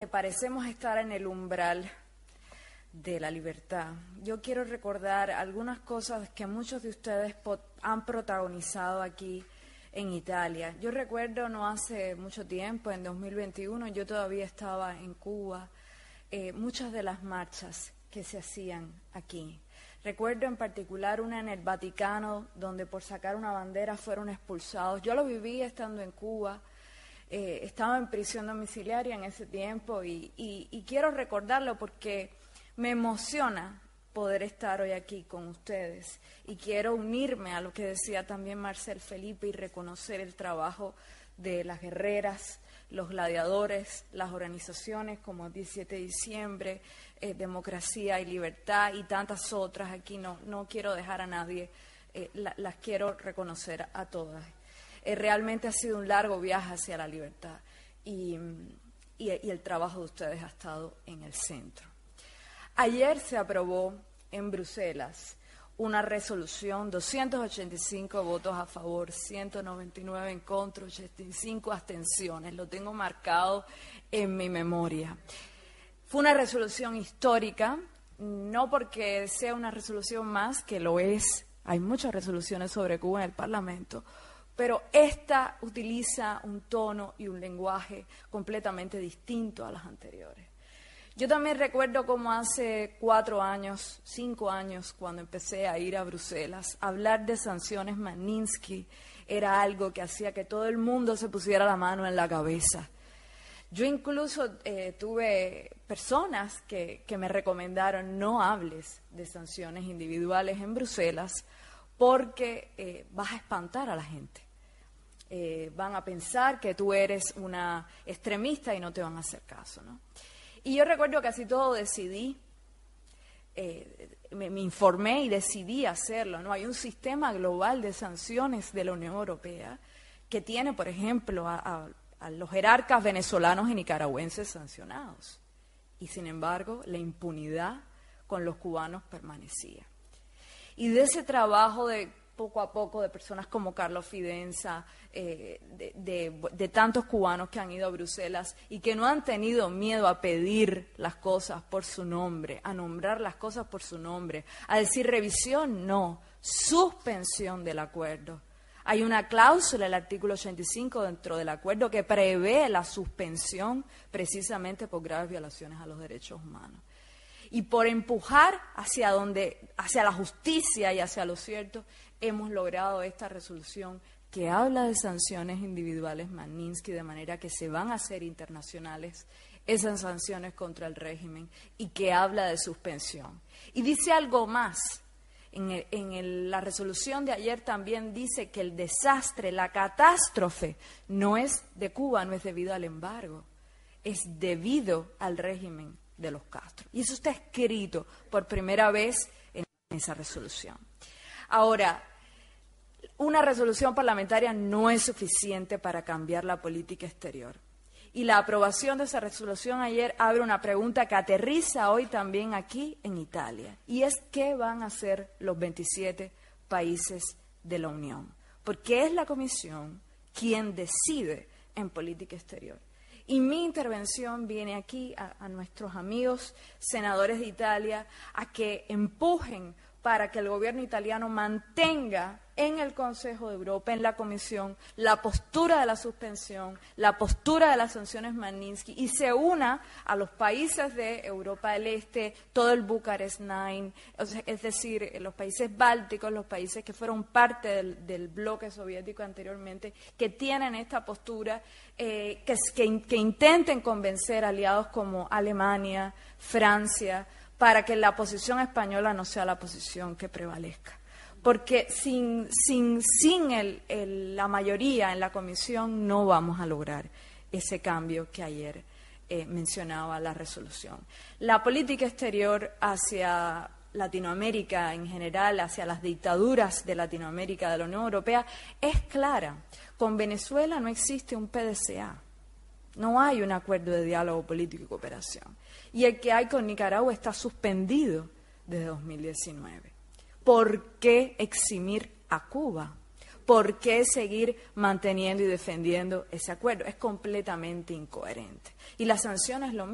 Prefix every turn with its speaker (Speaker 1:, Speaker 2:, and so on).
Speaker 1: Parecemos estar en el umbral de la libertad. Yo quiero recordar algunas cosas que muchos de ustedes han protagonizado aquí en Italia. Yo recuerdo no hace mucho tiempo, en 2021, yo todavía estaba en Cuba, muchas de las marchas que se hacían aquí. Recuerdo en particular una en el Vaticano, donde por sacar una bandera fueron expulsados. Yo lo viví estando en Cuba. Estaba en prisión domiciliaria en ese tiempo y quiero recordarlo porque me emociona poder estar hoy aquí con ustedes y quiero unirme a lo que decía también Marcel Felipe y reconocer el trabajo de las guerreras, los gladiadores, las organizaciones como 17 de diciembre, Democracia y Libertad y tantas otras. Aquí no quiero dejar a nadie, las quiero reconocer a todas. Realmente ha sido un largo viaje hacia la libertad y el trabajo de ustedes ha estado en el centro. Ayer se aprobó en Bruselas una resolución, 285 votos a favor, 199 en contra, 85 abstenciones. Lo tengo marcado en mi memoria. Fue una resolución histórica, no porque sea una resolución más, que lo es. Hay muchas resoluciones sobre Cuba en el Parlamento, pero esta utiliza un tono y un lenguaje completamente distinto a las anteriores. Yo también recuerdo como hace 4 años, 5 años, cuando empecé a ir a Bruselas, hablar de sanciones Magnitsky era algo que hacía que todo el mundo se pusiera la mano en la cabeza. Yo incluso tuve personas que me recomendaron no hables de sanciones individuales en Bruselas porque vas a espantar a la gente. Van a pensar que tú eres una extremista y no te van a hacer caso, ¿no? Y yo recuerdo que así todo decidí, me informé y decidí hacerlo, ¿no? Hay un sistema global de sanciones de la Unión Europea que tiene, por ejemplo, a los jerarcas venezolanos y nicaragüenses sancionados. Y sin embargo, la impunidad con los cubanos permanecía. Y de ese trabajo de poco a poco de personas como Carlos Fidenza, de tantos cubanos que han ido a Bruselas y que no han tenido miedo a pedir las cosas por su nombre, a nombrar las cosas por su nombre, a decir revisión, no, suspensión del acuerdo. Hay una cláusula, el artículo 85 dentro del acuerdo que prevé la suspensión precisamente por graves violaciones a los derechos humanos. Y por empujar hacia la justicia y hacia lo cierto, hemos logrado esta resolución que habla de sanciones individuales Magnitsky, de manera que se van a hacer internacionales esas sanciones contra el régimen y que habla de suspensión. Y dice algo más. La resolución de ayer también dice que el desastre, la catástrofe, no es de Cuba, no es debido al embargo, es debido al régimen de los Castro. Y eso está escrito por primera vez en esa resolución. Ahora, una resolución parlamentaria no es suficiente para cambiar la política exterior. Y la aprobación de esa resolución ayer abre una pregunta que aterriza hoy también aquí en Italia. Y es, ¿qué van a hacer los 27 países de la Unión? Porque es la Comisión quien decide en política exterior. Y mi intervención viene aquí a nuestros amigos senadores de Italia a que empujen para que el gobierno italiano mantenga en el Consejo de Europa, en la Comisión, la postura de la suspensión, la postura de las sanciones Magnitsky y se una a los países de Europa del Este, todo el Bucarest 9, es decir, los países bálticos, los países que fueron parte del bloque soviético anteriormente, que tienen esta postura, que intenten convencer aliados como Alemania, Francia, para que la posición española no sea la posición que prevalezca. Porque sin la mayoría en la Comisión no vamos a lograr ese cambio que ayer mencionaba la resolución. La política exterior hacia Latinoamérica en general, hacia las dictaduras de Latinoamérica, de la Unión Europea, es clara. Con Venezuela no existe un PDCA. No hay un acuerdo de diálogo político y cooperación. Y el que hay con Nicaragua está suspendido desde 2019. ¿Por qué eximir a Cuba? ¿Por qué seguir manteniendo y defendiendo ese acuerdo? Es completamente incoherente. Y las sanciones lo mismo.